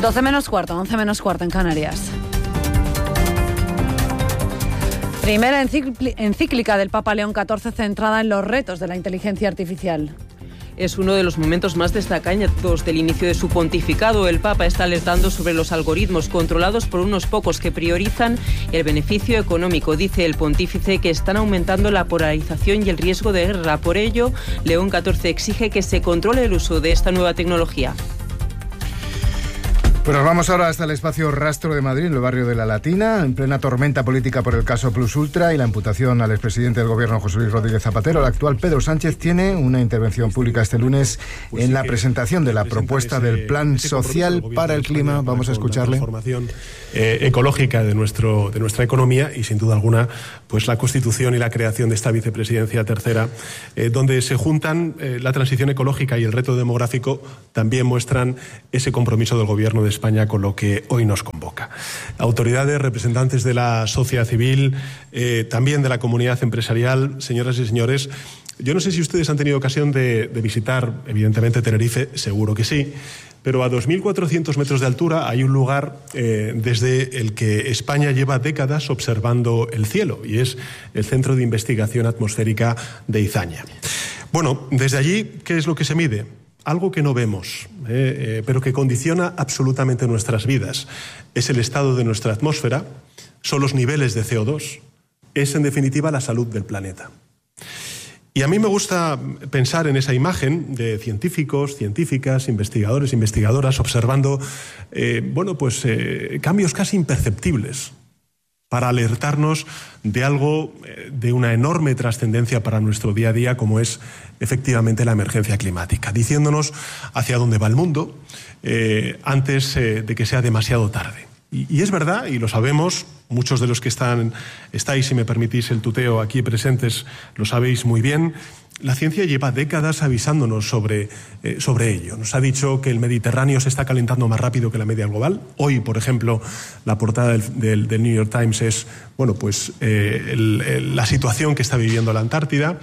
12 menos cuarto, 11 menos cuarto en Canarias. Primera encíclica del Papa León XIV centrada en los retos de la inteligencia artificial. Es uno de los momentos más destacados del inicio de su pontificado. El Papa está alertando sobre los algoritmos controlados por unos pocos que priorizan el beneficio económico. Dice el pontífice que están aumentando la polarización y el riesgo de guerra. Por ello, León XIV exige que se controle el uso de esta nueva tecnología. Pues nos vamos ahora hasta el espacio Rastro de Madrid, en el barrio de La Latina, en plena tormenta política por el caso Plus Ultra y la imputación al expresidente del gobierno José Luis Rodríguez Zapatero. El actual Pedro Sánchez tiene una intervención pública este lunes en la presentación de la propuesta del Plan Social para el Clima. Vamos a escucharle. La transformación ecológica de nuestra economía y, sin duda alguna, pues la constitución y la creación de esta vicepresidencia tercera, donde se juntan la transición ecológica y el reto demográfico, también muestran ese compromiso del gobierno de España con lo que hoy nos convoca. Autoridades, representantes de la sociedad civil, también de la comunidad empresarial, señoras y señores, yo no sé si ustedes han tenido ocasión de visitar, evidentemente, Tenerife, seguro que sí, pero a 2.400 metros de altura hay un lugar desde el que España lleva décadas observando el cielo, y es el Centro de Investigación Atmosférica de Izaña. Bueno, desde allí, ¿qué es lo que se mide? Algo que no vemos, pero que condiciona absolutamente nuestras vidas. Es el estado de nuestra atmósfera, son los niveles de CO2, es en definitiva la salud del planeta. Y a mí me gusta pensar en esa imagen de científicos, científicas, investigadores, investigadoras, observando cambios casi imperceptibles, para alertarnos de algo de una enorme trascendencia para nuestro día a día, como es efectivamente la emergencia climática, diciéndonos hacia dónde va el mundo antes de que sea demasiado tarde. Y es verdad, y lo sabemos, muchos de los que estáis, si me permitís el tuteo, aquí presentes, lo sabéis muy bien. La ciencia lleva décadas avisándonos sobre ello. Nos ha dicho que el Mediterráneo se está calentando más rápido que la media global. Hoy, por ejemplo, la portada del New York Times es la situación que está viviendo la Antártida.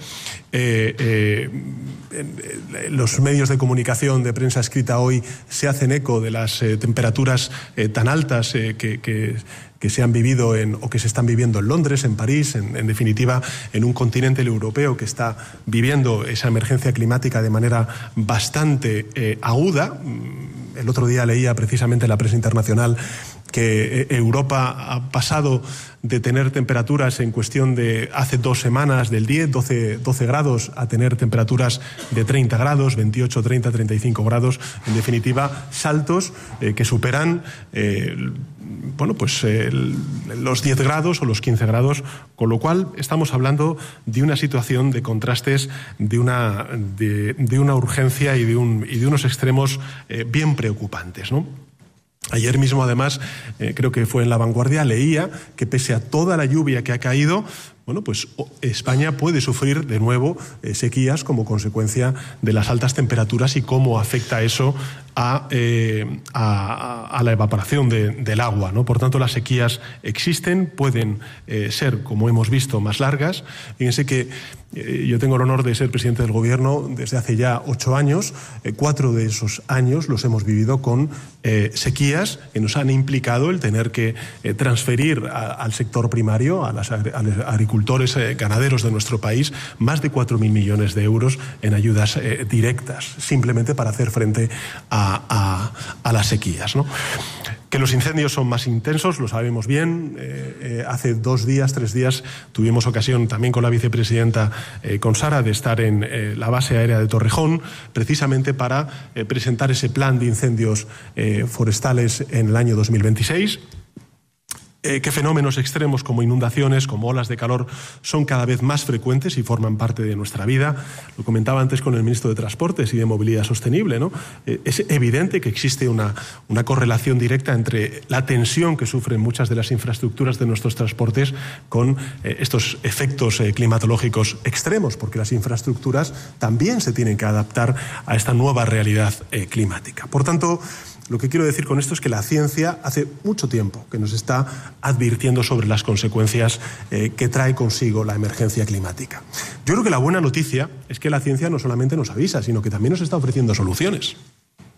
Los medios de comunicación de prensa escrita hoy se hacen eco de las temperaturas tan altas que se han vivido o que se están viviendo en Londres, en París, en definitiva, en un continente europeo que está viviendo esa emergencia climática de manera bastante aguda. El otro día leía precisamente en la prensa internacional que Europa ha pasado de tener temperaturas en cuestión de hace 2 semanas del 10, 12 grados a tener temperaturas de 30 grados, 28, 30, 35 grados. En definitiva, saltos que superan los 10 grados o los 15 grados, con lo cual estamos hablando de una situación de contrastes, de una urgencia y de unos extremos bien preocupantes, ¿no? Ayer mismo, además, creo que fue en La Vanguardia, leía que pese a toda la lluvia que ha caído, España puede sufrir de nuevo sequías como consecuencia de las altas temperaturas y cómo afecta eso a la evaporación del agua, ¿no? Por tanto, las sequías existen, pueden ser, como hemos visto, más largas. Fíjense que yo tengo el honor de ser presidente del Gobierno desde hace ya 8 años. 4 de esos años los hemos vivido con sequías que nos han implicado el tener que transferir al sector primario, a los agricultores, ganaderos de nuestro país, más de 4.000 millones de euros en ayudas directas, simplemente para hacer frente a las sequías, ¿no? Que los incendios son más intensos, lo sabemos bien. Hace 2 días, 3 días, tuvimos ocasión también con la vicepresidenta, con Sara, de estar en la base aérea de Torrejón, precisamente para presentar ese plan de incendios forestales en el año 2026. Que fenómenos extremos como inundaciones, como olas de calor, son cada vez más frecuentes y forman parte de nuestra vida. Lo comentaba antes con el ministro de Transportes y de Movilidad Sostenible, ¿no? Es evidente que existe una correlación directa entre la tensión que sufren muchas de las infraestructuras de nuestros transportes con estos efectos climatológicos extremos, porque las infraestructuras también se tienen que adaptar a esta nueva realidad climática. Por tanto, lo que quiero decir con esto es que la ciencia hace mucho tiempo que nos está advirtiendo sobre las consecuencias que trae consigo la emergencia climática. Yo creo que la buena noticia es que la ciencia no solamente nos avisa, sino que también nos está ofreciendo soluciones.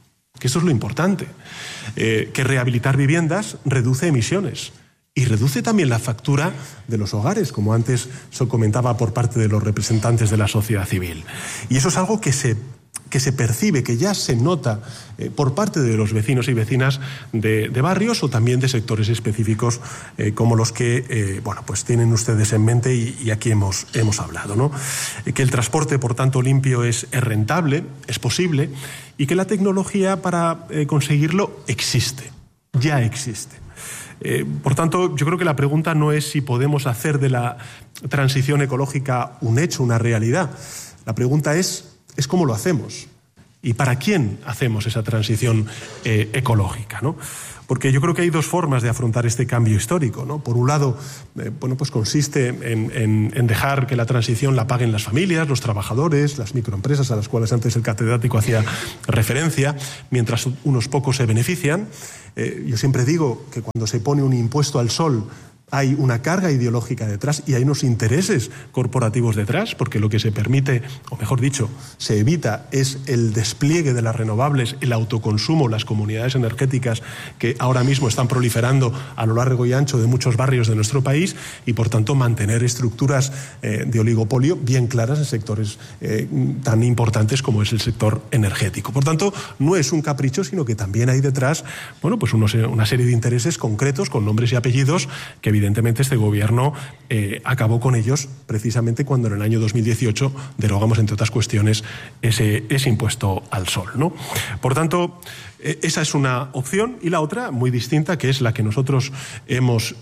que esto es lo importante, que rehabilitar viviendas reduce emisiones y reduce también la factura de los hogares, como antes se comentaba por parte de los representantes de la sociedad civil. Y eso es algo que se percibe, que ya se nota por parte de los vecinos y vecinas de barrios o también de sectores específicos como los que pues tienen ustedes en mente y aquí hemos hablado, ¿no? Que el transporte, por tanto, limpio es rentable, es posible, y que la tecnología para conseguirlo ya existe. Por tanto, yo creo que la pregunta no es si podemos hacer de la transición ecológica un hecho, una realidad. La pregunta es cómo lo hacemos y para quién hacemos esa transición ecológica, ¿no? Porque yo creo que hay dos formas de afrontar este cambio histórico, ¿no? Por un lado, pues consiste en dejar que la transición la paguen las familias, los trabajadores, las microempresas a las cuales antes el catedrático hacía referencia, mientras unos pocos se benefician. Yo siempre digo que cuando se pone un impuesto al sol hay una carga ideológica detrás y hay unos intereses corporativos detrás, porque lo que se permite, o mejor dicho, se evita, es el despliegue de las renovables, el autoconsumo, las comunidades energéticas que ahora mismo están proliferando a lo largo y ancho de muchos barrios de nuestro país y, por tanto, mantener estructuras de oligopolio bien claras en sectores tan importantes como es el sector energético. Por tanto, no es un capricho, sino que también hay detrás, pues una serie de intereses concretos con nombres y apellidos que evidentemente este gobierno acabó con ellos precisamente cuando en el año 2018 derogamos, entre otras cuestiones, ese impuesto al sol, ¿no? Por tanto, esa es una opción, y la otra, muy distinta, que es la que nosotros hemos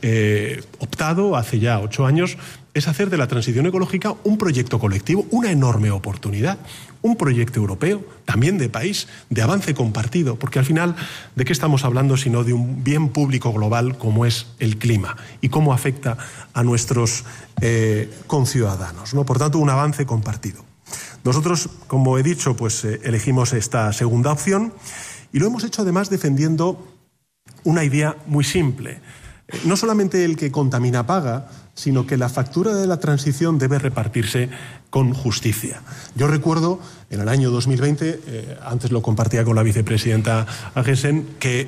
optado hace ya 8 años, es hacer de la transición ecológica un proyecto colectivo, una enorme oportunidad, un proyecto europeo, también de país, de avance compartido, porque al final, ¿de qué estamos hablando sino de un bien público global como es el clima y cómo afecta a nuestros conciudadanos, ¿no? Por tanto, un avance compartido. Nosotros, como he dicho, pues elegimos esta segunda opción y lo hemos hecho además defendiendo una idea muy simple. No solamente el que contamina paga, sino que la factura de la transición debe repartirse con justicia. Yo recuerdo en el año 2020, antes lo compartía con la vicepresidenta Agesen, que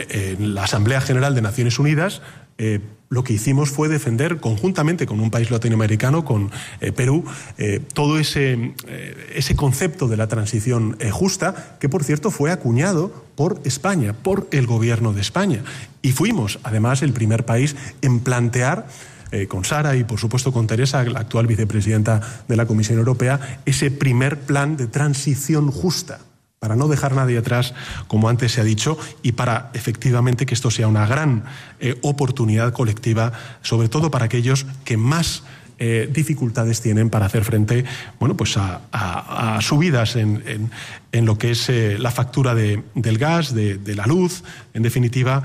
en la Asamblea General de Naciones Unidas lo que hicimos fue defender conjuntamente con un país latinoamericano, con Perú, todo ese concepto de la transición justa, que por cierto fue acuñado por España, por el gobierno de España. Y fuimos además el primer país en plantear, con Sara y por supuesto con Teresa, la actual vicepresidenta de la Comisión Europea, ese primer plan de transición justa, para no dejar nadie atrás, como antes se ha dicho, y para efectivamente que esto sea una gran oportunidad colectiva, sobre todo para aquellos que más dificultades tienen para hacer frente, pues a subidas en lo que es la factura del gas, de la luz, en definitiva,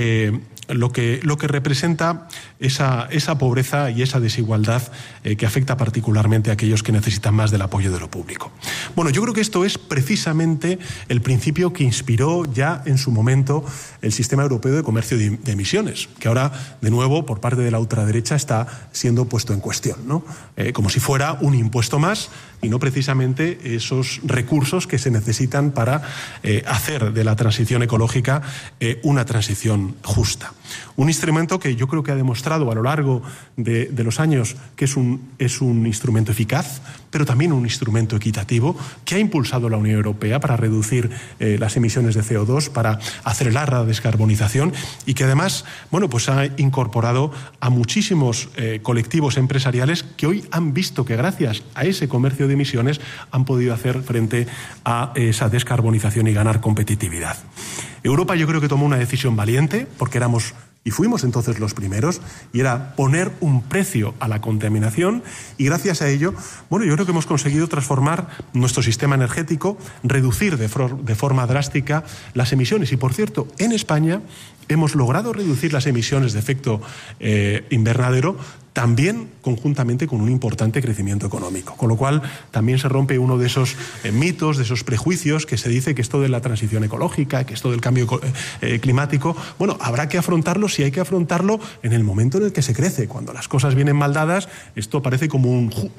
lo que representa esa pobreza y esa desigualdad que afecta particularmente a aquellos que necesitan más del apoyo de lo público. Bueno, yo creo que esto es precisamente el principio que inspiró ya en su momento el Sistema Europeo de Comercio de Emisiones, que ahora, de nuevo, por parte de la ultraderecha está siendo puesto en cuestión, ¿no? Como si fuera un impuesto más y no precisamente esos recursos que se necesitan para hacer de la transición ecológica una transición justa. Un instrumento que yo creo que ha demostrado a lo largo de los años que es un instrumento eficaz, pero también un instrumento equitativo, que ha impulsado la Unión Europea para reducir las emisiones de CO2, para acelerar la descarbonización y que además, pues ha incorporado a muchísimos colectivos empresariales que hoy han visto que gracias a ese comercio de emisiones han podido hacer frente a esa descarbonización y ganar competitividad. Europa, yo creo que tomó una decisión valiente, porque éramos y fuimos entonces los primeros, y era poner un precio a la contaminación, y gracias a ello, yo creo que hemos conseguido transformar nuestro sistema energético, reducir de forma drástica las emisiones. Y por cierto, en España hemos logrado reducir las emisiones de efecto invernadero también conjuntamente con un importante crecimiento económico. Con lo cual también se rompe uno de esos mitos, de esos prejuicios que se dice que esto de la transición ecológica, que esto del cambio climático, bueno, habrá que afrontarlo si hay que afrontarlo en el momento en el que se crece. Cuando las cosas vienen mal dadas, esto parece como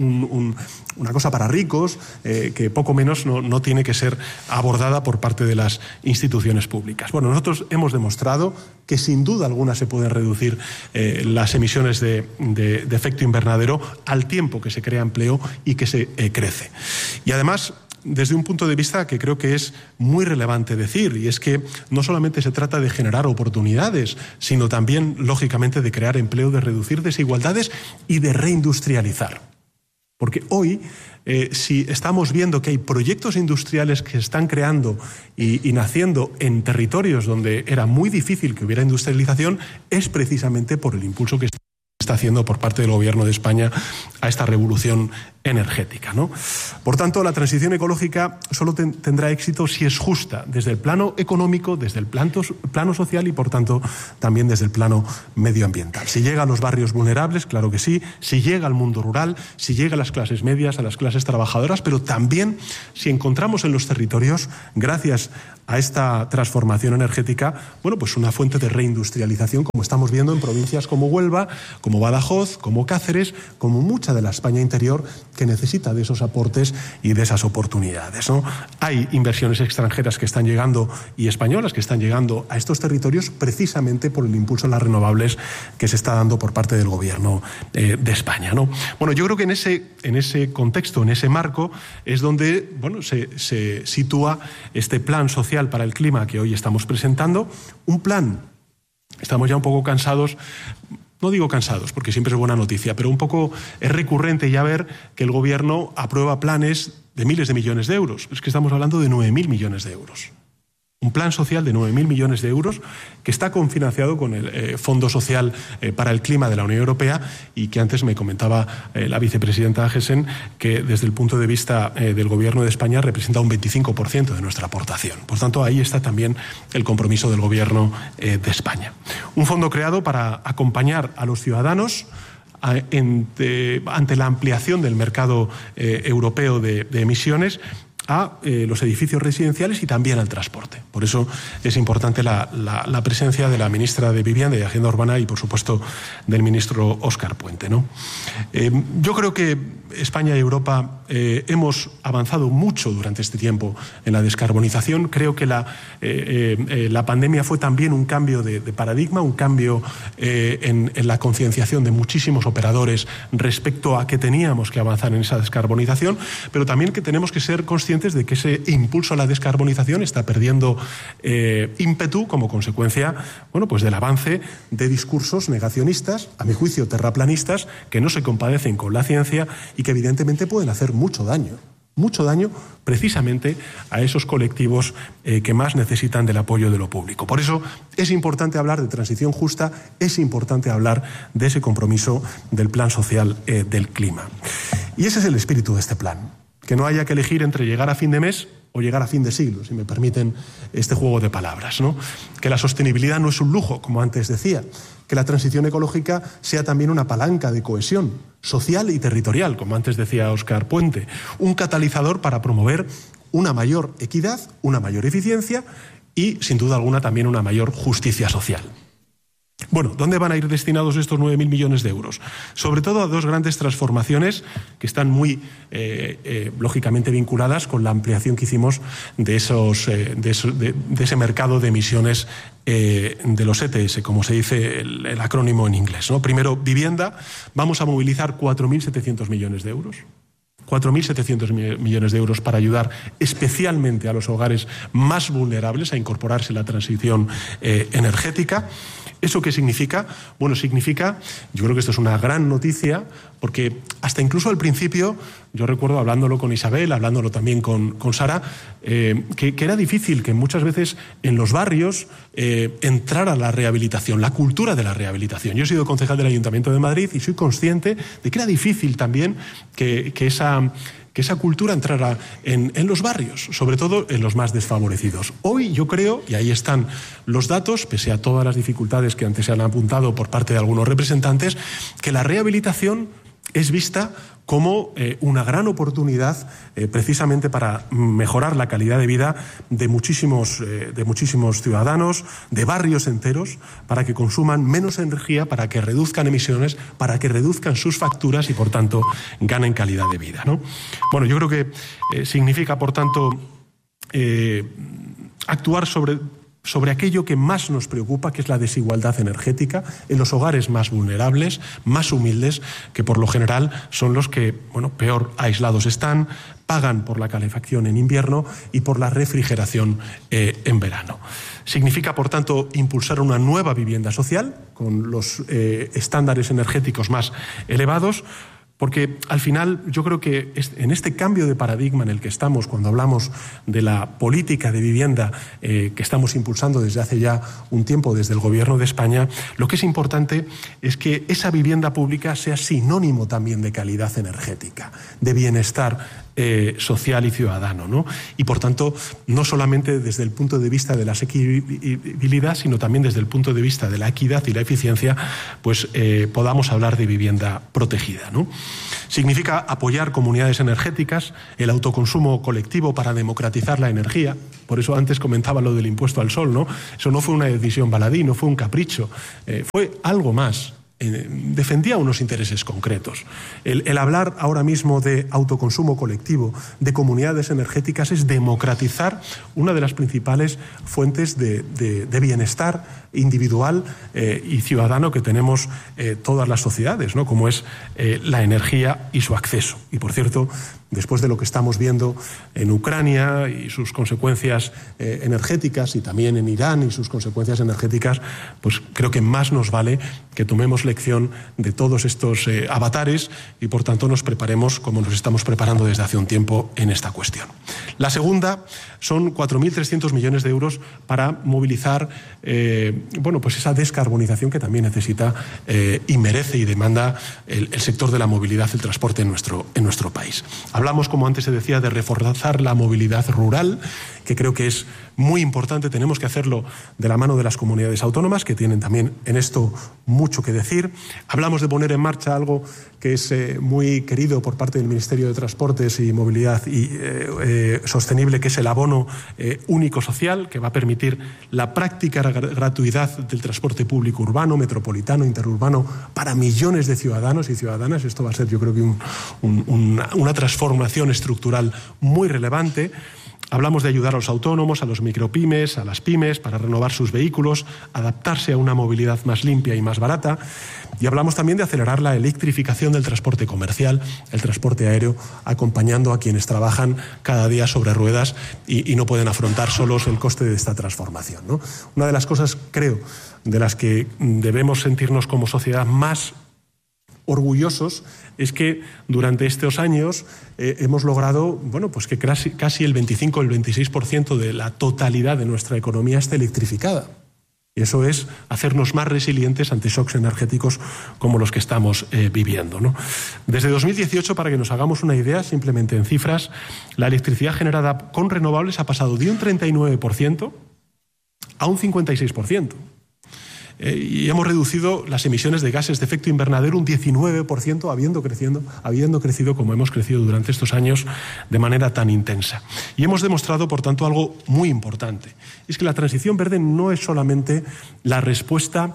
una cosa para ricos, que poco menos no tiene que ser abordada por parte de las instituciones públicas. Bueno, nosotros hemos demostrado que sin duda alguna se pueden reducir las emisiones de efecto invernadero al tiempo que se crea empleo y que se crece. Y además, desde un punto de vista que creo que es muy relevante decir, y es que no solamente se trata de generar oportunidades, sino también, lógicamente, de crear empleo, de reducir desigualdades y de reindustrializar. Porque hoy, si estamos viendo que hay proyectos industriales que se están creando y naciendo en territorios donde era muy difícil que hubiera industrialización, es precisamente por el impulso que está haciendo por parte del Gobierno de España a esta revolución energética, ¿no? Por tanto, la transición ecológica solo tendrá éxito si es justa desde el plano económico, desde el plano social y, por tanto, también desde el plano medioambiental. Si llega a los barrios vulnerables, claro que sí, si llega al mundo rural, si llega a las clases medias, a las clases trabajadoras, pero también si encontramos en los territorios, gracias a esta transformación energética, bueno, pues una fuente de reindustrialización, como estamos viendo en provincias como Huelva, como Badajoz, como Cáceres, como mucha de la España interior, que necesita de esos aportes y de esas oportunidades, ¿no? Hay inversiones extranjeras que están llegando y españolas que están llegando a estos territorios precisamente por el impulso a las renovables que se está dando por parte del Gobierno de España, ¿no? Bueno, yo creo que en ese contexto, en ese marco, es donde, bueno, se sitúa este plan social para el clima que hoy estamos presentando. Un plan, estamos ya un poco cansados. No digo cansados, porque siempre es buena noticia, pero un poco es recurrente ya ver que el Gobierno aprueba planes de miles de millones de euros. Es que estamos hablando de 9.000 millones de euros. Un plan social de 9.000 millones de euros que está cofinanciado con el Fondo Social para el Clima de la Unión Europea y que antes me comentaba la vicepresidenta Gessen que desde el punto de vista del Gobierno de España representa un 25% de nuestra aportación. Por tanto, ahí está también el compromiso del Gobierno de España. Un fondo creado para acompañar a los ciudadanos ante la ampliación del mercado europeo de emisiones a los edificios residenciales y también al transporte. Por eso es importante la presencia de la ministra de Vivienda y Hacienda Urbana y, por supuesto, del ministro Óscar Puente, ¿no? Yo creo que España y Europa hemos avanzado mucho durante este tiempo en la descarbonización. Creo que la pandemia fue también un cambio de paradigma, un cambio en la concienciación de muchísimos operadores respecto a que teníamos que avanzar en esa descarbonización, pero también que tenemos que ser conscientes de que ese impulso a la descarbonización está perdiendo ímpetu como consecuencia, bueno, pues del avance de discursos negacionistas, a mi juicio terraplanistas, que no se compadecen con la ciencia y que evidentemente pueden hacer mucho daño precisamente a esos colectivos que más necesitan del apoyo de lo público. Por eso es importante hablar de transición justa, es importante hablar de ese compromiso del Plan Social del Clima. Y ese es el espíritu de este plan. Que no haya que elegir entre llegar a fin de mes o llegar a fin de siglo, si me permiten este juego de palabras, ¿no? Que la sostenibilidad no es un lujo, como antes decía, que la transición ecológica sea también una palanca de cohesión social y territorial, como antes decía Óscar Puente, un catalizador para promover una mayor equidad, una mayor eficiencia y, sin duda alguna, también una mayor justicia social. Bueno, ¿dónde van a ir destinados estos 9.000 millones de euros? Sobre todo a dos grandes transformaciones que están muy, lógicamente, vinculadas con la ampliación que hicimos de ese mercado de emisiones de los ETS, como se dice el acrónimo en inglés, ¿no? Primero, vivienda. Vamos a movilizar 4.700 millones de euros. 4.700 millones de euros para ayudar especialmente a los hogares más vulnerables a incorporarse a la transición energética. ¿Eso qué significa? Bueno, significa, yo creo que esto es una gran noticia, porque hasta incluso al principio, yo recuerdo hablándolo con Isabel, hablándolo también con Sara, que era difícil que muchas veces en los barrios entrara la rehabilitación, la cultura de la rehabilitación. Yo he sido concejal del Ayuntamiento de Madrid y soy consciente de que era difícil también que esa esa cultura entrara en los barrios, sobre todo en los más desfavorecidos. Hoy yo creo, y ahí están los datos, pese a todas las dificultades que antes se han apuntado por parte de algunos representantes, que la rehabilitación es vista como una gran oportunidad precisamente para mejorar la calidad de vida de muchísimos ciudadanos, de barrios enteros, para que consuman menos energía, para que reduzcan emisiones, para que reduzcan sus facturas y, por tanto, ganen calidad de vida, ¿no? Bueno, yo creo que significa, por tanto, actuar sobre aquello que más nos preocupa, que es la desigualdad energética en los hogares más vulnerables, más humildes, que por lo general son los que, peor aislados están, pagan por la calefacción en invierno y por la refrigeración en verano. Significa, por tanto, impulsar una nueva vivienda social con los estándares energéticos más elevados, porque al final yo creo que en este cambio de paradigma en el que estamos, cuando hablamos de la política de vivienda que estamos impulsando desde hace ya un tiempo desde el Gobierno de España, lo que es importante es que esa vivienda pública sea sinónimo también de calidad energética, de bienestar social y ciudadano, ¿no? Y por tanto, no solamente desde el punto de vista de la asequibilidad, sino también desde el punto de vista de la equidad y la eficiencia, pues podamos hablar de vivienda protegida, ¿no? Significa apoyar comunidades energéticas, el autoconsumo colectivo para democratizar la energía. Por eso antes comentaba lo del impuesto al sol, ¿no? Eso no fue una decisión baladí, no fue un capricho, fue algo más. Defendía unos intereses concretos. El hablar ahora mismo de autoconsumo colectivo, de comunidades energéticas, es democratizar una de las principales fuentes de bienestar individual y ciudadano que tenemos todas las sociedades, ¿no? Como es la energía y su acceso. Y por cierto, después de lo que estamos viendo en Ucrania y sus consecuencias energéticas, y también en Irán y sus consecuencias energéticas, pues creo que más nos vale que tomemos lección de todos estos avatares y, por tanto, nos preparemos como nos estamos preparando desde hace un tiempo en esta cuestión. La segunda son 4.300 millones de euros para movilizar pues esa descarbonización que también necesita y merece y demanda el sector de la movilidad, el transporte en nuestro país. Hablamos, como antes se decía, de reforzar la movilidad rural, que creo que es muy importante. Tenemos que hacerlo de la mano de las comunidades autónomas, que tienen también en esto mucho que decir. Hablamos de poner en marcha algo que es muy querido por parte del Ministerio de Transportes y Movilidad Sostenible, que es el abono único social, que va a permitir la práctica gratuidad del transporte público urbano, metropolitano, interurbano, para millones de ciudadanos y ciudadanas. Esto va a ser, yo creo que una transformación estructural muy relevante. Hablamos de ayudar a los autónomos, a los micropymes, a las pymes, para renovar sus vehículos, adaptarse a una movilidad más limpia y más barata. Y hablamos también de acelerar la electrificación del transporte comercial, el transporte aéreo, acompañando a quienes trabajan cada día sobre ruedas y no pueden afrontar solos el coste de esta transformación, ¿no? Una de las cosas, creo, de las que debemos sentirnos como sociedad más orgullosos es que durante estos años hemos logrado pues que casi el 25 o el 26% de la totalidad de nuestra economía esté electrificada. Y eso es hacernos más resilientes ante shocks energéticos como los que estamos viviendo, ¿no? Desde 2018, para que nos hagamos una idea, simplemente en cifras, la electricidad generada con renovables ha pasado de un 39% a un 56%. Y hemos reducido las emisiones de gases de efecto invernadero un 19%, habiendo crecido como hemos crecido durante estos años de manera tan intensa. Y hemos demostrado, por tanto, algo muy importante. Es que la transición verde no es solamente la respuesta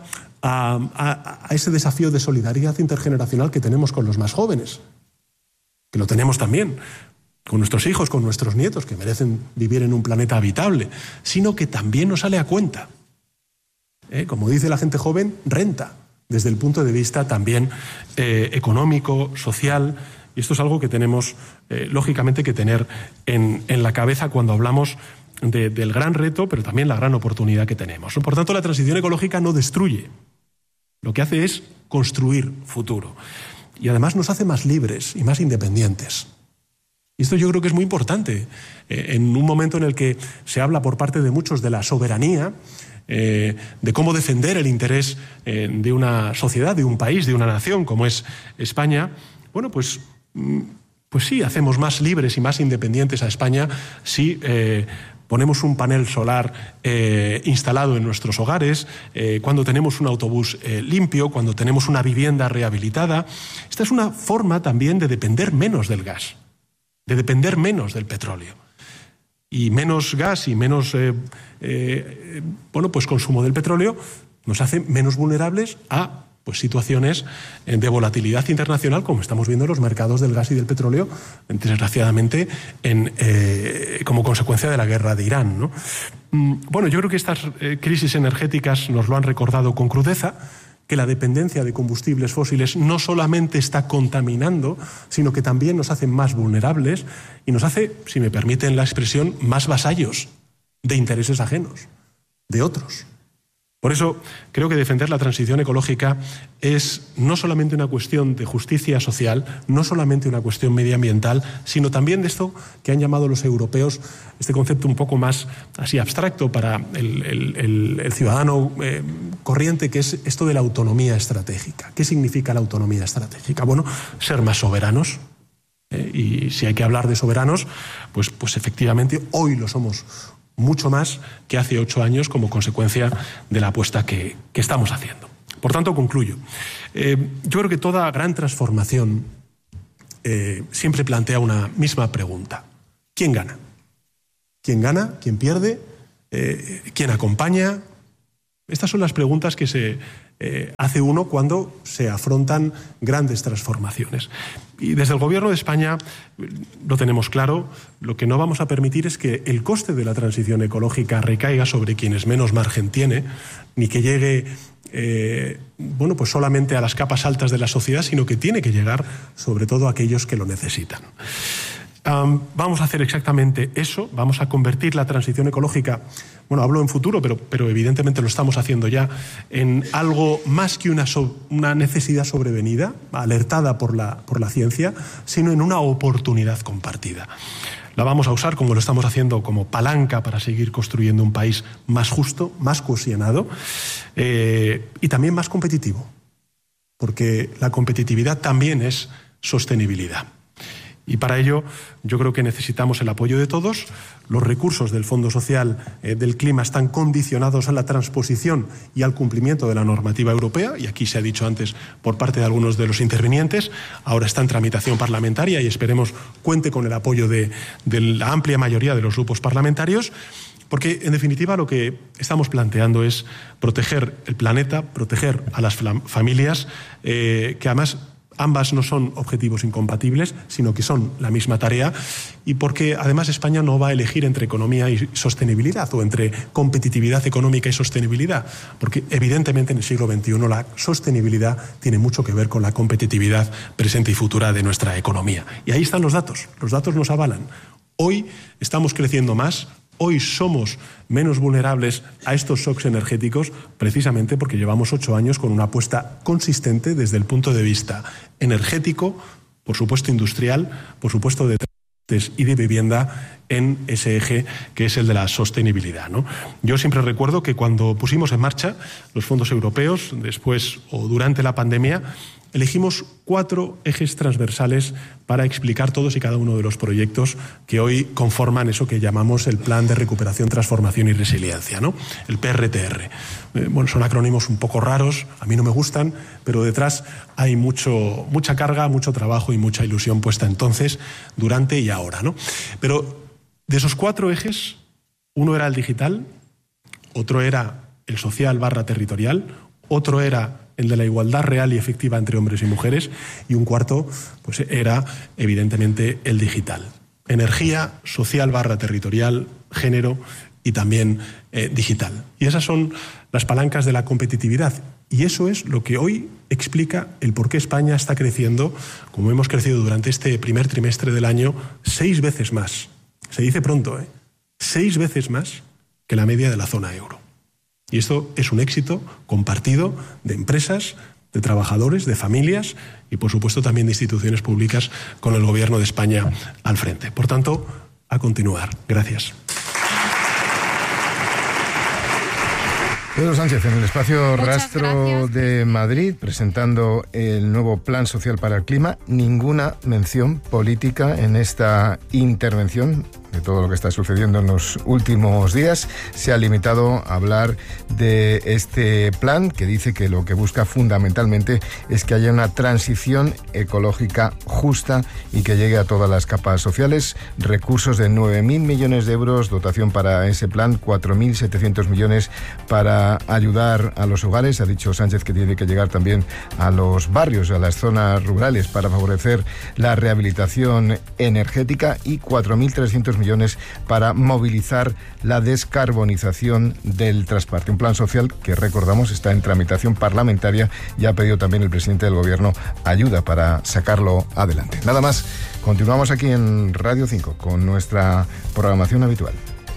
a ese desafío de solidaridad intergeneracional que tenemos con los más jóvenes, que lo tenemos también con nuestros hijos, con nuestros nietos, que merecen vivir en un planeta habitable, sino que también nos sale a cuenta. Como dice la gente joven, renta, desde el punto de vista también económico, social, y esto es algo que tenemos, lógicamente, que tener en la cabeza cuando hablamos del gran reto, pero también la gran oportunidad que tenemos. Por tanto, la transición ecológica no destruye, lo que hace es construir futuro, y además nos hace más libres y más independientes. Y esto yo creo que es muy importante, en un momento en el que se habla por parte de muchos de la soberanía, de cómo defender el interés de una sociedad, de un país, de una nación como es España. Bueno, pues pues sí, hacemos más libres y más independientes a España si ponemos un panel solar instalado en nuestros hogares, cuando tenemos un autobús limpio, cuando tenemos una vivienda rehabilitada. Esta es una forma también de depender menos del gas, de depender menos del petróleo. Y menos gas y menos pues consumo del petróleo nos hace menos vulnerables a situaciones de volatilidad internacional, como estamos viendo en los mercados del gas y del petróleo, desgraciadamente, como consecuencia de la guerra de Irán, ¿no? Bueno, yo creo que estas crisis energéticas nos lo han recordado con crudeza, que la dependencia de combustibles fósiles no solamente está contaminando, sino que también nos hace más vulnerables y nos hace, si me permiten la expresión, más vasallos de intereses ajenos, de otros. Por eso creo que defender la transición ecológica es no solamente una cuestión de justicia social, no solamente una cuestión medioambiental, sino también de esto que han llamado los europeos, este concepto un poco más así abstracto para el ciudadano corriente, que es esto de la autonomía estratégica. ¿Qué significa la autonomía estratégica? Bueno, ser más soberanos. Y si hay que hablar de soberanos, pues efectivamente hoy lo somos mucho más que hace 8 años como consecuencia de la apuesta que estamos haciendo. Por tanto, concluyo. Yo creo que toda gran transformación siempre plantea una misma pregunta. ¿Quién gana? ¿Quién gana? ¿Quién pierde? ¿Quién acompaña? Estas son las preguntas que se hace uno cuando se afrontan grandes transformaciones. Y desde el Gobierno de España lo tenemos claro, lo que no vamos a permitir es que el coste de la transición ecológica recaiga sobre quienes menos margen tiene, ni que llegue pues solamente a las capas altas de la sociedad, sino que tiene que llegar sobre todo a aquellos que lo necesitan. Vamos a hacer exactamente eso, vamos a convertir la transición ecológica, bueno, hablo en futuro, pero evidentemente lo estamos haciendo ya, en algo más que una necesidad sobrevenida, alertada por la ciencia, sino en una oportunidad compartida. La vamos a usar, como lo estamos haciendo, como palanca para seguir construyendo un país más justo, más cohesionado y también más competitivo, porque la competitividad también es sostenibilidad. Y para ello yo creo que necesitamos el apoyo de todos. Los recursos del Fondo Social del Clima están condicionados a la transposición y al cumplimiento de la normativa europea, y aquí se ha dicho antes por parte de algunos de los intervinientes. Ahora está en tramitación parlamentaria y esperemos cuente con el apoyo de la amplia mayoría de los grupos parlamentarios, porque en definitiva lo que estamos planteando es proteger el planeta, proteger a las familias, que además ambas no son objetivos incompatibles, sino que son la misma tarea, y porque además España no va a elegir entre economía y sostenibilidad o entre competitividad económica y sostenibilidad, porque evidentemente en el siglo XXI la sostenibilidad tiene mucho que ver con la competitividad presente y futura de nuestra economía. Y ahí están los datos nos avalan. Hoy estamos creciendo más. Hoy somos menos vulnerables a estos shocks energéticos precisamente porque llevamos 8 años con una apuesta consistente desde el punto de vista energético, por supuesto industrial, por supuesto de transportes y de vivienda, en ese eje que es el de la sostenibilidad, ¿no? Yo siempre recuerdo que cuando pusimos en marcha los fondos europeos, después o durante la pandemia, elegimos 4 ejes transversales para explicar todos y cada uno de los proyectos que hoy conforman eso que llamamos el Plan de Recuperación, Transformación y Resiliencia, ¿no? El PRTR. Bueno, son acrónimos un poco raros, a mí no me gustan, pero detrás hay mucha carga, mucho trabajo y mucha ilusión puesta entonces, durante y ahora, ¿no? Pero de esos 4 ejes, uno era el digital, otro era el social / territorial, otro era el de la igualdad real y efectiva entre hombres y mujeres, y un cuarto pues era evidentemente el digital. Energía, social / territorial, género y también digital. Y esas son las palancas de la competitividad. Y eso es lo que hoy explica el por qué España está creciendo, como hemos crecido durante este primer trimestre del año, 6 veces más. Se dice pronto, 6 veces más que la media de la zona euro. Y esto es un éxito compartido de empresas, de trabajadores, de familias y, por supuesto, también de instituciones públicas con el Gobierno de España al frente. Por tanto, a continuar. Gracias. Pedro Sánchez en el espacio Muchas Rastro gracias. de Madrid, presentando el nuevo Plan Social para el Clima. Ninguna mención política en esta intervención de todo lo que está sucediendo en los últimos días. Se ha limitado a hablar de este plan, que dice que lo que busca fundamentalmente es que haya una transición ecológica justa y que llegue a todas las capas sociales. Recursos de 9.000 millones de euros, dotación para ese plan, 4.700 millones para ayudar a los hogares. Ha dicho Sánchez que tiene que llegar también a los barrios, a las zonas rurales, para favorecer la rehabilitación energética, y 4.300 millones para movilizar la descarbonización del transporte. Un plan social que, recordamos, está en tramitación parlamentaria y ha pedido también el presidente del Gobierno ayuda para sacarlo adelante. Nada más, continuamos aquí en Radio 5 con nuestra programación habitual.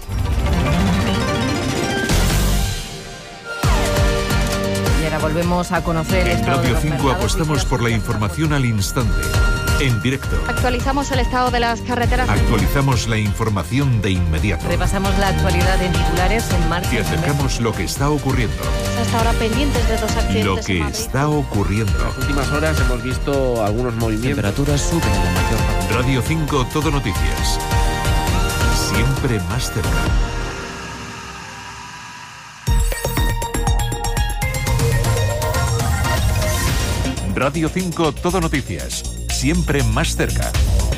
Y ahora volvemos a conocer el En estado de Radio los 5 mercados apostamos y por la precios. información al instante, en directo. Actualizamos el estado de las carreteras. Actualizamos la información de inmediato. Repasamos la actualidad en titulares en marcha. Te acercamos lo que está ocurriendo. Hasta ahora pendientes de 2 accidentes Lo en que Madrid. está ocurriendo. En las últimas horas hemos visto algunos movimientos. Temperaturas suben en la mayor parte. Radio 5 Todo Noticias. Siempre más cerca. Radio 5 Todo Noticias. Siempre más cerca.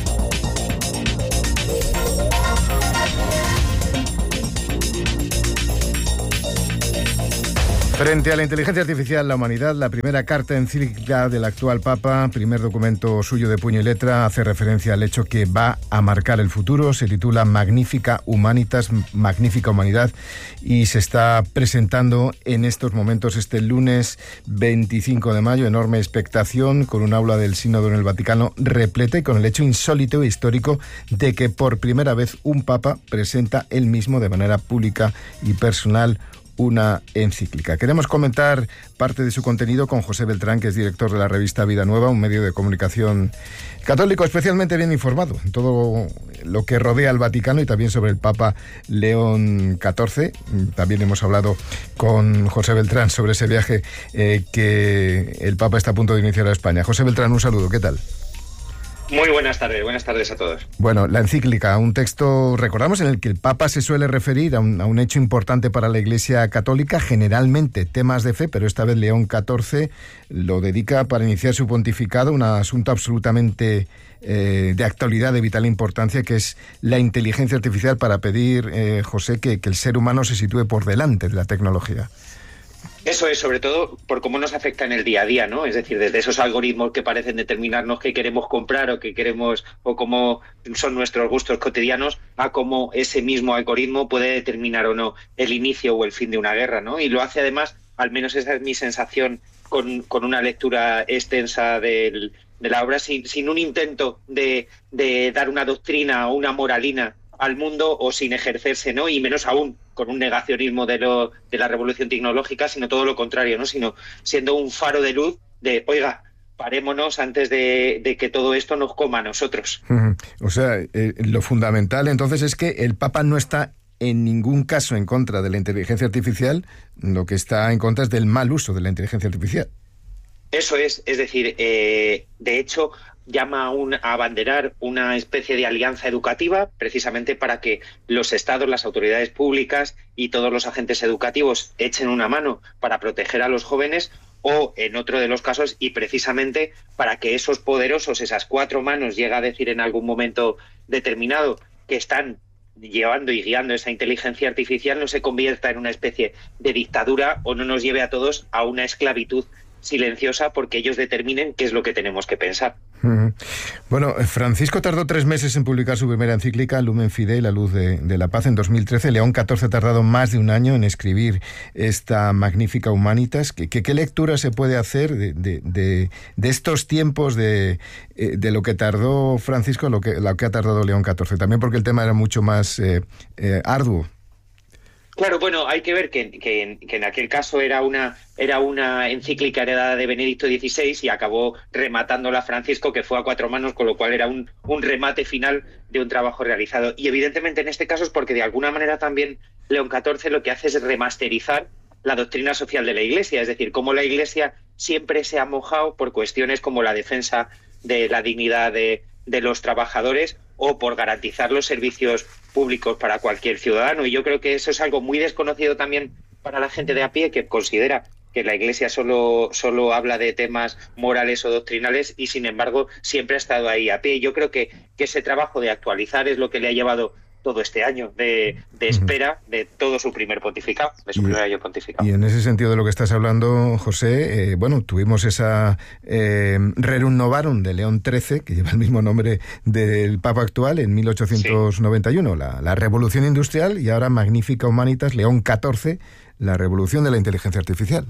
Frente a la inteligencia artificial, la humanidad, la primera carta encíclica del actual Papa, primer documento suyo de puño y letra, hace referencia al hecho que va a marcar el futuro. Se titula Magnifica Humanitas, Magnífica Humanidad, y se está presentando en estos momentos, este lunes 25 de mayo. Enorme expectación, con un aula del Sínodo en el Vaticano repleta y con el hecho insólito e histórico de que por primera vez un Papa presenta él mismo de manera pública y personal una encíclica. Queremos comentar parte de su contenido con José Beltrán, que es director de la revista Vida Nueva, un medio de comunicación católico especialmente bien informado en todo lo que rodea al Vaticano y también sobre el Papa León XIV. También hemos hablado con José Beltrán sobre ese viaje que el Papa está a punto de iniciar a España. José Beltrán, un saludo, ¿qué tal? Muy buenas tardes a todos. Bueno, la encíclica, un texto, recordamos, en el que el Papa se suele referir a un hecho importante para la Iglesia Católica, generalmente temas de fe, pero esta vez León XIV lo dedica para iniciar su pontificado, un asunto absolutamente de actualidad, de vital importancia, que es la inteligencia artificial, para pedir, José, que el ser humano se sitúe por delante de la tecnología. Eso es, sobre todo por cómo nos afecta en el día a día, ¿no? Es decir, desde esos algoritmos que parecen determinarnos qué queremos comprar o qué queremos, o cómo son nuestros gustos cotidianos, a cómo ese mismo algoritmo puede determinar o no el inicio o el fin de una guerra, ¿no? Y lo hace además, al menos esa es mi sensación, con una lectura extensa de la obra, sin un intento de dar una doctrina o una moralina al mundo, o sin ejercerse, ¿no? Y menos aún con un negacionismo de la revolución tecnológica, sino todo lo contrario, ¿no? Sino siendo un faro de luz de, oiga, parémonos antes de que todo esto nos coma a nosotros. O sea, lo fundamental entonces es que el Papa no está en ningún caso en contra de la inteligencia artificial, lo que está en contra es del mal uso de la inteligencia artificial. Eso es decir, de hecho, llama a abanderar una especie de alianza educativa, precisamente para que los estados, las autoridades públicas y todos los agentes educativos echen una mano para proteger a los jóvenes, o en otro de los casos, y precisamente para que esos poderosos, esas 4 manos, llega a decir en algún momento determinado, que están llevando y guiando esa inteligencia artificial, no se convierta en una especie de dictadura o no nos lleve a todos a una esclavitud silenciosa, porque ellos determinen qué es lo que tenemos que pensar. Bueno, Francisco tardó 3 meses en publicar su primera encíclica, Lumen Fidei, la luz de la paz, en 2013. León XIV ha tardado más de un año en escribir esta Magnifica Humanitas. ¿Qué lectura se puede hacer de estos tiempos, de lo que tardó Francisco, lo que ha tardado León XIV? También porque el tema era mucho más arduo. Claro, bueno, hay que ver que en aquel caso era una encíclica heredada de Benedicto XVI y acabó rematándola Francisco, que fue a 4 manos, con lo cual era un remate final de un trabajo realizado. Y evidentemente en este caso es porque de alguna manera también León XIV lo que hace es remasterizar la doctrina social de la Iglesia, es decir, cómo la Iglesia siempre se ha mojado por cuestiones como la defensa de la dignidad de los trabajadores o por garantizar los servicios públicos para cualquier ciudadano. Y yo creo que eso es algo muy desconocido también para la gente de a pie, que considera que la Iglesia solo habla de temas morales o doctrinales y, sin embargo, siempre ha estado ahí a pie. Yo creo que ese trabajo de actualizar es lo que le ha llevado todo este año de espera de todo su primer pontificado, de su primer año pontificado. Y en ese sentido de lo que estás hablando, José, tuvimos esa Rerum Novarum de León XIII, que lleva el mismo nombre del Papa actual, en 1891, la Revolución Industrial, y ahora Magnificat Humanitas, León XIV, la Revolución de la Inteligencia Artificial.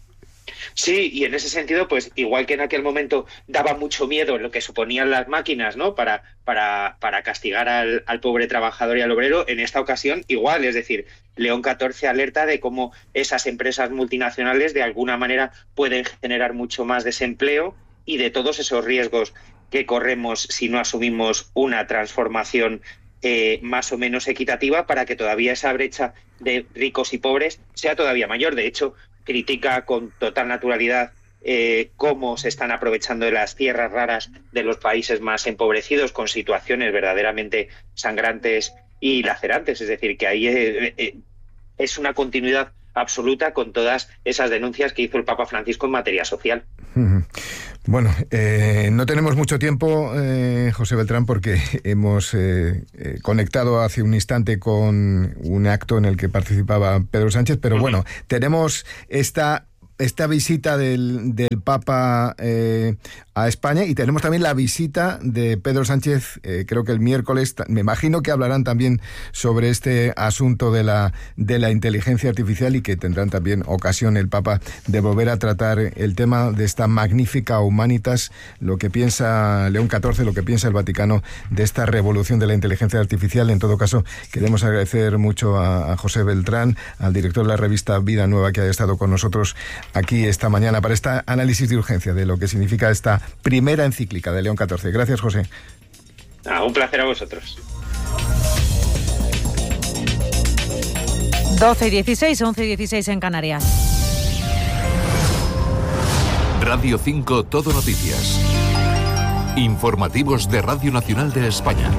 Sí, y en ese sentido, pues igual que en aquel momento daba mucho miedo lo que suponían las máquinas, ¿no? Para castigar al pobre trabajador y al obrero, en esta ocasión igual, es decir, León XIV alerta de cómo esas empresas multinacionales de alguna manera pueden generar mucho más desempleo y de todos esos riesgos que corremos si no asumimos una transformación más o menos equitativa para que todavía esa brecha de ricos y pobres sea todavía mayor. De hecho, critica con total naturalidad cómo se están aprovechando de las tierras raras de los países más empobrecidos con situaciones verdaderamente sangrantes y lacerantes. Es decir, que ahí es una continuidad absoluta con todas esas denuncias que hizo el Papa Francisco en materia social. Bueno, no tenemos mucho tiempo, José Beltrán, porque hemos conectado hace un instante con un acto en el que participaba Pedro Sánchez, pero bueno, tenemos esta visita del Papa a España y tenemos también la visita de Pedro Sánchez, creo que el miércoles. Me imagino que hablarán también sobre este asunto de la inteligencia artificial y que tendrán también ocasión el Papa de volver a tratar el tema de esta Magnificat Humanitas, lo que piensa León XIV, lo que piensa el Vaticano de esta revolución de la inteligencia artificial. En todo caso, queremos agradecer mucho a José Beltrán, al director de la revista Vida Nueva, que haya estado con nosotros aquí esta mañana para este análisis de urgencia de lo que significa esta primera encíclica de León XIV. Gracias, José. Un placer a vosotros. 12:16, 11:16 en Canarias. Radio 5 Todo Noticias. Informativos de Radio Nacional de España.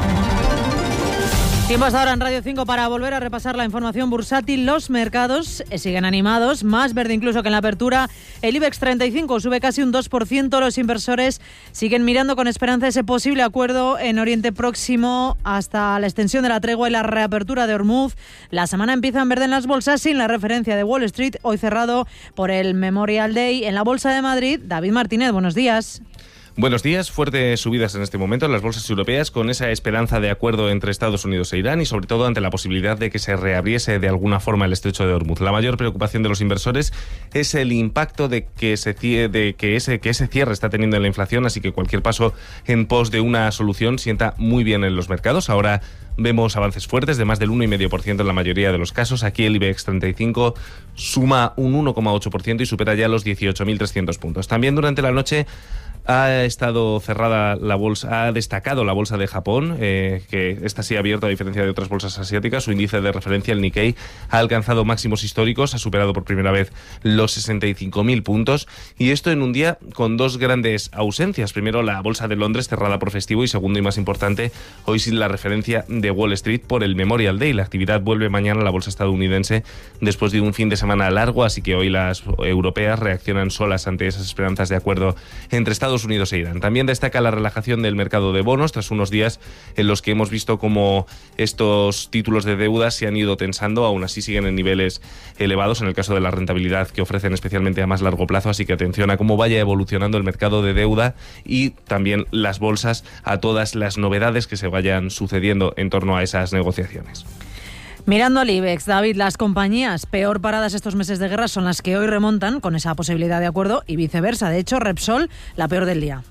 Tiempo hasta ahora en Radio 5 para volver a repasar la información bursátil. Los mercados siguen animados, más verde incluso que en la apertura. El IBEX 35 sube casi un 2%. Los inversores siguen mirando con esperanza ese posible acuerdo en Oriente Próximo hasta la extensión de la tregua y la reapertura de Hormuz. La semana empieza en verde en las bolsas sin la referencia de Wall Street, hoy cerrado por el Memorial Day. En la Bolsa de Madrid, David Martínez, buenos días. Buenos días. Fuertes subidas en este momento en las bolsas europeas con esa esperanza de acuerdo entre Estados Unidos e Irán y sobre todo ante la posibilidad de que se reabriese de alguna forma el estrecho de Hormuz. La mayor preocupación de los inversores es el impacto de que ese cierre está teniendo en la inflación, así que cualquier paso en pos de una solución sienta muy bien en los mercados. Ahora vemos avances fuertes de más del 1,5% en la mayoría de los casos. Aquí el IBEX 35 suma un 1,8% y supera ya los 18.300 puntos. También durante la noche ha estado cerrada la bolsa, ha destacado la bolsa de Japón, que esta sí ha abierto a diferencia de otras bolsas asiáticas. Su índice de referencia, el Nikkei, ha alcanzado máximos históricos, ha superado por primera vez los 65.000 puntos, y esto en un día con dos grandes ausencias. Primero, la bolsa de Londres cerrada por festivo, y segundo y más importante, hoy sin la referencia de Wall Street por el Memorial Day. La actividad vuelve mañana a la bolsa estadounidense después de un fin de semana largo, así que hoy las europeas reaccionan solas ante esas esperanzas de acuerdo entre Estados Unidos e Irán. También destaca la relajación del mercado de bonos tras unos días en los que hemos visto cómo estos títulos de deuda se han ido tensando, aún así siguen en niveles elevados en el caso de la rentabilidad que ofrecen, especialmente a más largo plazo, así que atención a cómo vaya evolucionando el mercado de deuda y también las bolsas a todas las novedades que se vayan sucediendo en torno a esas negociaciones. Mirando al IBEX, David, las compañías peor paradas estos meses de guerra son las que hoy remontan con esa posibilidad de acuerdo y viceversa. De hecho, Repsol, la peor del día.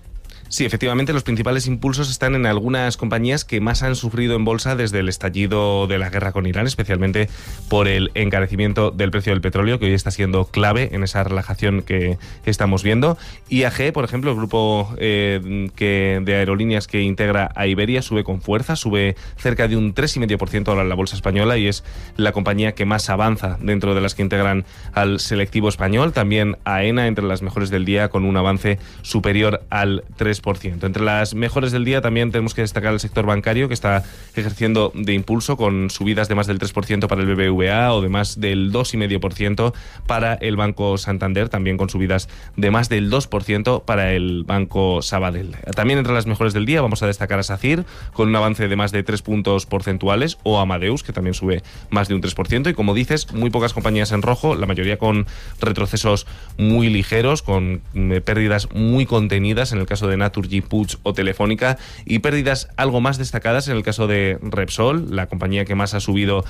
Sí, efectivamente, los principales impulsos están en algunas compañías que más han sufrido en bolsa desde el estallido de la guerra con Irán, especialmente por el encarecimiento del precio del petróleo, que hoy está siendo clave en esa relajación que estamos viendo. IAG, por ejemplo, el grupo de aerolíneas que integra a Iberia, sube con fuerza, sube cerca de un 3,5% ahora en la bolsa española y es la compañía que más avanza dentro de las que integran al selectivo español. También AENA entre las mejores del día con un avance superior al 3%. Entre las mejores del día también tenemos que destacar el sector bancario, que está ejerciendo de impulso con subidas de más del 3% para el BBVA o de más del 2,5% para el Banco Santander, también con subidas de más del 2% para el Banco Sabadell. También entre las mejores del día vamos a destacar a SACIR con un avance de más de 3 puntos porcentuales, o Amadeus, que también sube más de un 3%, y como dices, muy pocas compañías en rojo, la mayoría con retrocesos muy ligeros, con pérdidas muy contenidas en el caso de Naturgy, Puig o Telefónica, y pérdidas algo más destacadas en el caso de Repsol, la compañía que más ha subido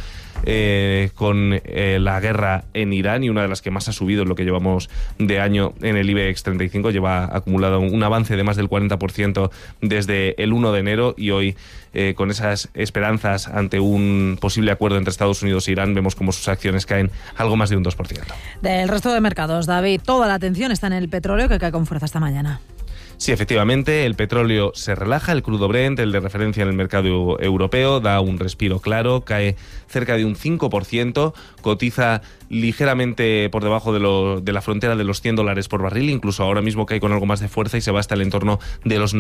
con la guerra en Irán y una de las que más ha subido en lo que llevamos de año en el IBEX 35, lleva acumulado un avance de más del 40% desde el 1 de enero y hoy con esas esperanzas ante un posible acuerdo entre Estados Unidos e Irán, vemos como sus acciones caen algo más de un 2%. Del resto de mercados, David, toda la atención está en el petróleo, que cae con fuerza esta mañana. Sí, efectivamente, el petróleo se relaja, el crudo Brent, el de referencia en el mercado europeo, da un respiro claro, cae cerca de un 5%, cotiza ligeramente por debajo de la frontera de los $100 por barril, incluso ahora mismo cae con algo más de fuerza y se va hasta el entorno de los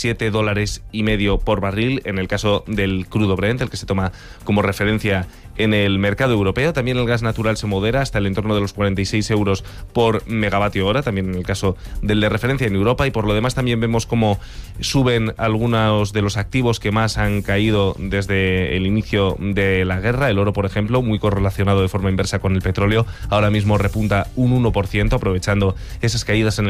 $97,5 por barril en el caso del crudo Brent, el que se toma como referencia en el mercado europeo. También el gas natural se modera hasta el entorno de los 46 euros por megavatio hora, también en el caso del de referencia en Europa, y por lo demás también vemos cómo suben algunos de los activos que más han caído desde el inicio de la guerra. El oro, por ejemplo, muy correlacionado de forma inversa con el petróleo, ahora mismo repunta un 1%, aprovechando esas caídas en el